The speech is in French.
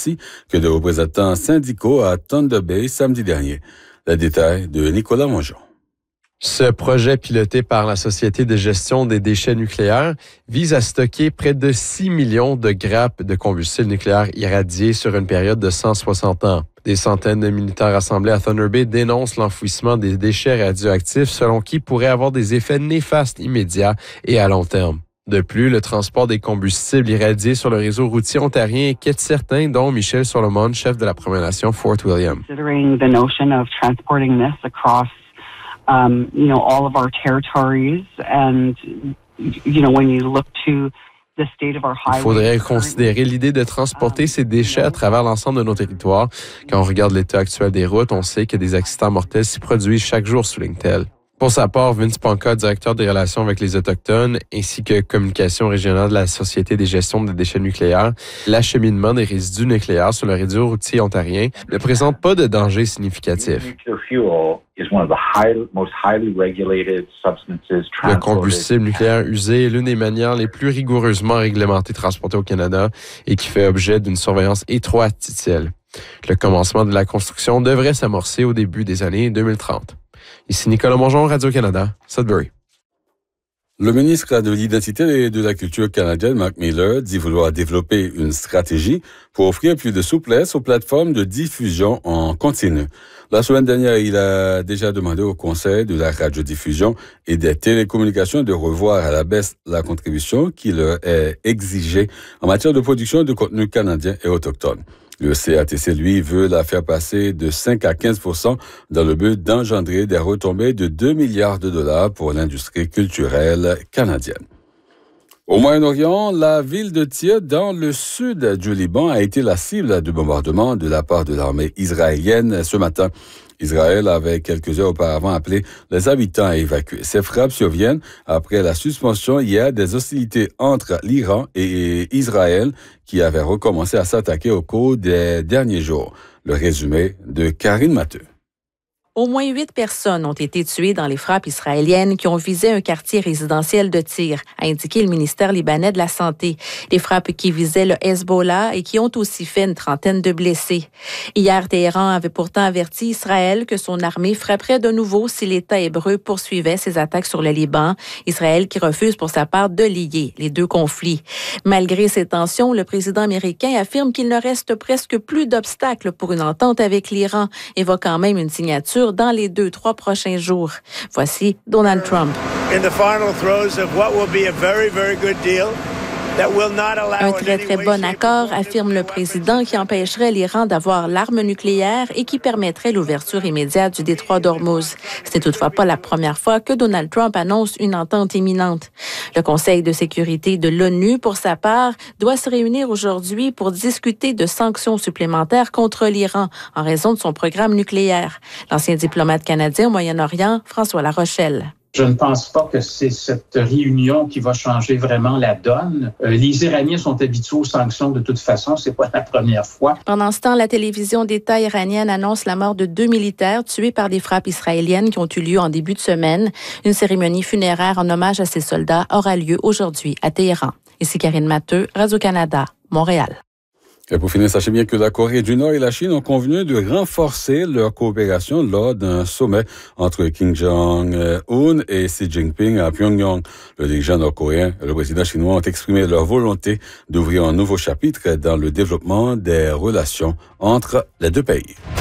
ainsi que de représentants syndicaux à Thunder Bay samedi dernier. Les détails de Nicolas Mongeon. Ce projet piloté par la Société de gestion des déchets nucléaires vise à stocker près de 6 millions de grappes de combustible nucléaire irradié sur une période de 160 ans. Des centaines de militaires assemblés à Thunder Bay dénoncent l'enfouissement des déchets radioactifs selon qui pourrait avoir des effets néfastes immédiats et à long terme. De plus, le transport des combustibles irradiés sur le réseau routier ontarien inquiète certains, dont Michel Solomon, chef de la Première Nation Fort William. All of our territories and, when you look to the state of our highways. Il faudrait considérer l'idée de transporter ces déchets à travers l'ensemble de nos territoires. Quand on regarde l'état actuel des routes, on sait que des accidents mortels s'y produisent chaque jour, souligne-t-elle. Pour sa part, Vince Ponca, directeur des relations avec les Autochtones, ainsi que communication régionale de la Société des gestions des déchets nucléaires, l'acheminement des résidus nucléaires sur le réseau routier ontarien ne présente pas de danger significatif. Le combustible nucléaire usé est l'une des manières les plus rigoureusement réglementées transportées au Canada et qui fait objet d'une surveillance étroite, dit-il. Le commencement de la construction devrait s'amorcer au début des années 2030. Ici Nicolas Mongeon, Radio-Canada, Sudbury. Le ministre de l'Identité et de la Culture canadienne, Mark Miller, dit vouloir développer une stratégie pour offrir plus de souplesse aux plateformes de diffusion en continu. La semaine dernière, il a déjà demandé au Conseil de la radiodiffusion et des télécommunications de revoir à la baisse la contribution qui leur est exigée en matière de production de contenu canadien et autochtone. Le CRTC, lui, veut la faire passer de 5 à 15% dans le but d'engendrer des retombées de 2 milliards de dollars pour l'industrie culturelle canadienne. Au Moyen-Orient, la ville de Tyr, dans le sud du Liban, a été la cible de bombardements de la part de l'armée israélienne ce matin. Israël avait quelques heures auparavant appelé les habitants à évacuer. Ces frappes surviennent après la suspension hier des hostilités entre l'Iran et Israël qui avaient recommencé à s'attaquer au cours des derniers jours. Le résumé de Karine Matteux. Au moins 8 personnes ont été tuées dans les frappes israéliennes qui ont visé un quartier résidentiel de Tyr, a indiqué le ministère libanais de la Santé. Les frappes qui visaient le Hezbollah et qui ont aussi fait une trentaine de blessés. Hier, Téhéran avait pourtant averti Israël que son armée frapperait de nouveau si l'État hébreu poursuivait ses attaques sur le Liban. Israël qui refuse pour sa part de lier les deux conflits. Malgré ces tensions, le président américain affirme qu'il ne reste presque plus d'obstacles pour une entente avec l'Iran, évoquant même une signature dans les 2-3 prochains jours. Voici Donald Trump. Un très, très bon accord, affirme le président, qui empêcherait l'Iran d'avoir l'arme nucléaire et qui permettrait l'ouverture immédiate du détroit d'Ormuz. Ce n'est toutefois pas la première fois que Donald Trump annonce une entente imminente. Le Conseil de sécurité de l'ONU, pour sa part, doit se réunir aujourd'hui pour discuter de sanctions supplémentaires contre l'Iran en raison de son programme nucléaire. L'ancien diplomate canadien au Moyen-Orient, François Larochelle. Je ne pense pas que c'est cette réunion qui va changer vraiment la donne. Les Iraniens sont habitués aux sanctions de toute façon, c'est pas la première fois. Pendant ce temps, la télévision d'État iranienne annonce la mort de 2 militaires tués par des frappes israéliennes qui ont eu lieu en début de semaine. Une cérémonie funéraire en hommage à ces soldats aura lieu aujourd'hui à Téhéran. Ici Karine Matteux, Radio-Canada, Montréal. Et pour finir, sachez bien que la Corée du Nord et la Chine ont convenu de renforcer leur coopération lors d'un sommet entre Kim Jong-un et Xi Jinping à Pyongyang. Le dirigeant nord-coréen et le président chinois ont exprimé leur volonté d'ouvrir un nouveau chapitre dans le développement des relations entre les deux pays.